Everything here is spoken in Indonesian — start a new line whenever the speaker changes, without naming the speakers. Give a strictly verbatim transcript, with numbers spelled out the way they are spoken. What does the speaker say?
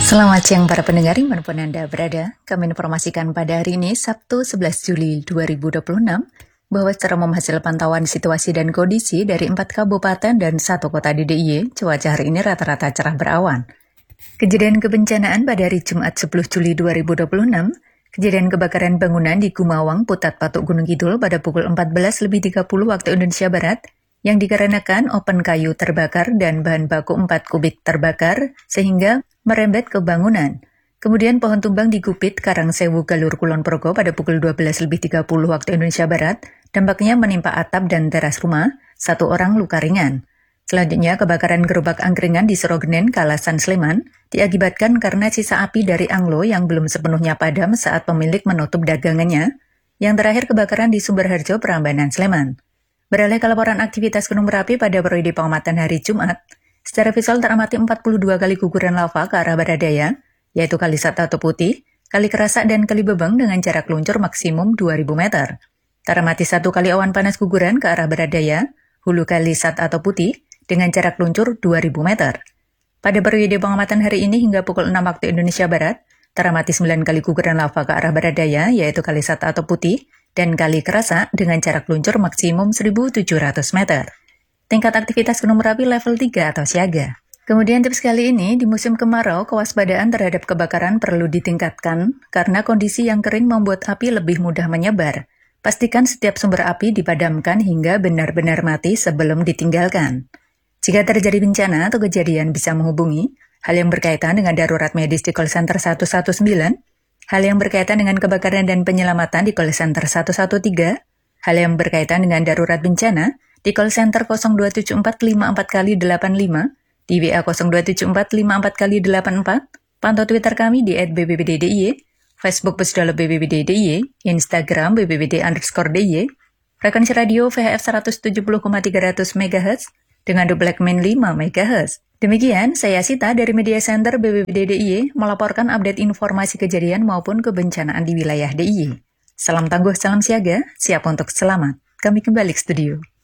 Selamat siang para pendengar dimanapun Anda berada. Kami informasikan pada hari ini Sabtu sebelas Juli dua ribu dua puluh enam bahwa secara hasil pantauan situasi dan kondisi dari empat kabupaten dan satu kota di D I Y, cuaca hari ini rata-rata cerah berawan. Kejadian kebencanaan pada hari Jumat sepuluh Juli dua ribu dua puluh enam, kejadian kebakaran bangunan di Gumawang, Putat Patuk Gunung Kidul pada pukul empat belas lebih tiga puluh waktu Indonesia Barat, yang dikarenakan open kayu terbakar dan bahan baku empat kubik terbakar sehingga merembet ke bangunan. Kemudian pohon tumbang di Gupit, Karangsewu, Galur Kulon Progo pada pukul dua belas lebih tiga puluh waktu Indonesia Barat, dampaknya menimpa atap dan teras rumah, satu orang luka ringan. Selanjutnya, kebakaran gerobak angkringan di Sorogenen, Kalasan, Sleman, diakibatkan karena sisa api dari anglo yang belum sepenuhnya padam saat pemilik menutup dagangannya. Yang terakhir, kebakaran di Sumberharjo, Prambanan, Sleman. Beralih ke laporan aktivitas Gunung Merapi pada periode pengamatan hari Jumat, secara visual teramati empat puluh dua kali guguran lava ke arah barat daya, yaitu Kali Satu Putih, Kali Kerasak, dan Kali Bebeng dengan jarak luncur maksimum dua ribu meter. Teramati satu kali awan panas guguran ke arah barat daya, Hulu Kali Satu Putih, dengan jarak luncur dua ribu meter. Pada periode pengamatan hari ini hingga pukul enam waktu Indonesia Barat, teramati sembilan kali guguran lava ke arah barat daya, yaitu Kali Satu Putih, dan Kali Kerasak dengan jarak luncur maksimum seribu tujuh ratus meter. Tingkat aktivitas Gunung Merapi level tiga atau siaga. Kemudian tips kali ini, di musim kemarau, kewaspadaan terhadap kebakaran perlu ditingkatkan karena kondisi yang kering membuat api lebih mudah menyebar. Pastikan setiap sumber api dipadamkan hingga benar-benar mati sebelum ditinggalkan. Jika terjadi bencana atau kejadian bisa menghubungi hal yang berkaitan dengan darurat medis di call center satu satu sembilan, hal yang berkaitan dengan kebakaran dan penyelamatan di call center satu satu tiga, hal yang berkaitan dengan darurat bencana di call center nol dua tujuh empat lima empat kali delapan lima, di W A nol dua tujuh empat lima empat kali delapan empat, pantau Twitter kami di et b b b d d i y, Facebook Pusdalo B B B D D I Y, Instagram B B B D underscore D I Y, frekuensi radio V H F seratus tujuh puluh koma tiga ratus megahertz dengan duplemen lima megahertz. Demikian, saya Sita dari Media Center B B B D D I Y melaporkan update informasi kejadian maupun kebencanaan di wilayah D I Y. Salam tangguh, salam siaga, siap untuk selamat. Kami kembali ke studio.